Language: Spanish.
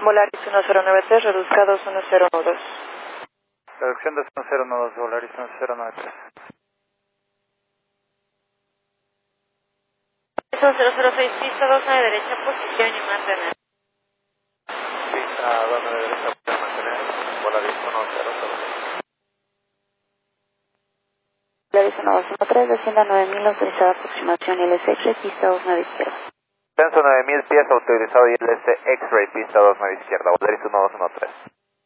Volaris 1093, reduzca 21012. Reducción 21012, Volaris 1093. 006, pista 29 derecha, posición y mantener. Pista 29 derecha, posición mantener, Volaris 1006. Volaris 1213, descienda 9000, autorizada aproximación LS, pista 29 izquierda. Censo 9000 pies autorizado y LS X-Ray, pista 29 izquierda, Volaris 1213.